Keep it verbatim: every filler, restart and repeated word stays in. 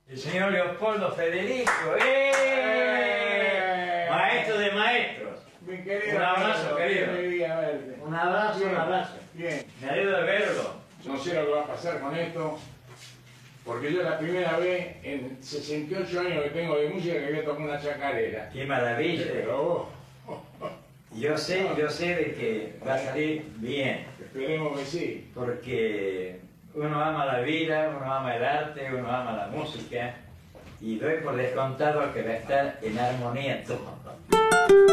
El señor Leopoldo Federico, ¡eh! ¡Eh! Maestro de maestros. Mi querido, un abrazo, querido. Verte. Un abrazo, un abrazo. Bien. Me alegro de verlo. No sé lo que va a pasar con esto, porque yo la primera vez en sesenta y ocho años que tengo de música que voy a tocar una chacarera. ¡Qué maravilla! Pero oh, yo sé, yo sé de que va a salir bien. Esperemos que sí. Porque uno ama la vida, uno ama el arte, uno ama la música y doy por descontado que va a estar en armonía todo.